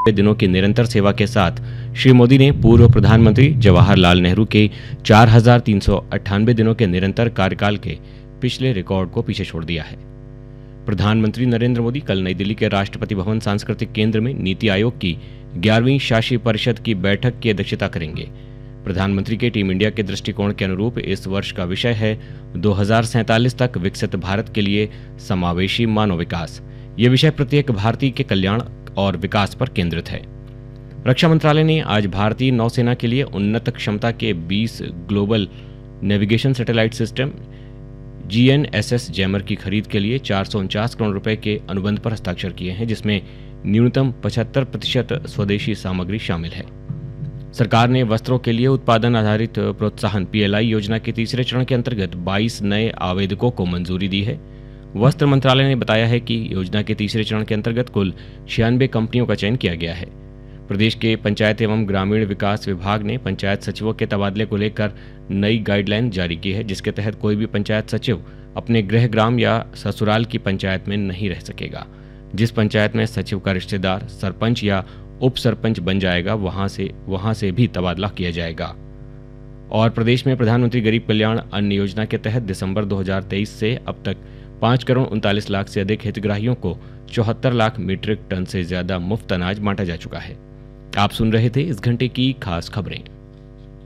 दिनों की निरंतर सेवा के साथ श्री मोदी ने पूर्व प्रधानमंत्री जवाहरलाल नेहरू के 4,398 दिनों के निरंतर कार्यकाल के पिछले रिकॉर्ड को पीछे छोड़ दिया है। प्रधानमंत्री नरेंद्र मोदी कल नई दिल्ली के राष्ट्रपति भवन सांस्कृतिक केंद्र में नीति आयोग की 11वीं शासी परिषद की बैठक की अध्यक्षता करेंगे। प्रधानमंत्री के टीम इंडिया के दृष्टिकोण के अनुरूप इस वर्ष का विषय है 2047 तक विकसित भारत के लिए समावेशी मानव विकास। ये विषय प्रत्येक भारतीय के कल्याण और विकास पर केंद्रित है। रक्षा मंत्रालय ने आज भारतीय नौसेना के लिए उन्नत क्षमता के 20 global navigation satellite system GNSS jammer की खरीद के लिए 449 करोड़ रुपए के अनुबंध पर हस्ताक्षर किए हैं, जिसमें न्यूनतम 75% स्वदेशी सामग्री शामिल है। सरकार ने वस्त्रों के लिए उत्पादन आधारित प्रोत्साहन PLI योजना के तीसरे चरण के अंतर्गत 22 नए आवेदकों को मंजूरी दी है। वस्त्र मंत्रालय ने बताया है कि योजना के तीसरे चरण के अंतर्गत कुल 96 कंपनियों का चयन किया गया है। प्रदेश के पंचायत एवं ग्रामीण विकास विभाग ने पंचायत सचिवों के तबादले को लेकर नई गाइडलाइन जारी की है, जिसके तहत कोई भी पंचायत सचिव अपने गृह ग्राम या ससुराल की पंचायत में नहीं रह सकेगा। जिस पंचायत में सचिव का रिश्तेदार सरपंच या उप सरपंच बन जाएगा, वहां से भी तबादला किया जाएगा। और प्रदेश में प्रधानमंत्री गरीब कल्याण अन्न योजना के तहत दिसंबर 2023 से अब तक 5 करोड़ 39 लाख से अधिक हितग्राहियों को 74 लाख मीट्रिक टन से ज्यादा मुफ्त अनाज बांटा जा चुका है। आप सुन रहे थे इस घंटे की खास खबरें।